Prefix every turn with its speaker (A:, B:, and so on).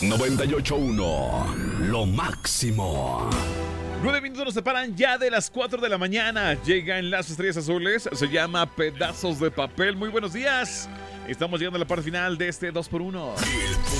A: 98.1, lo máximo.
B: 9 minutos nos separan ya de las 4 de la mañana. Llegan las estrellas azules. Se llama Pedazos de Papel. Muy buenos días. Estamos llegando a la parte final de este 2x1.